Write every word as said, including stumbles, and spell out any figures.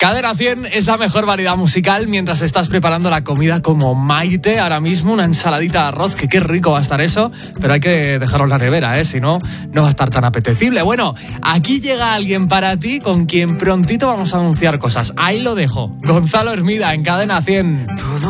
Cadena cien, esa mejor variedad musical mientras estás preparando la comida como Maite ahora mismo, una ensaladita de arroz, que qué rico va a estar eso, pero hay que dejarlo en la nevera, ¿eh? Si no, no va a estar tan apetecible. Bueno, aquí llega alguien para ti con quien prontito vamos a anunciar cosas. Ahí lo dejo. Gonzalo Hermida en Cadena cien.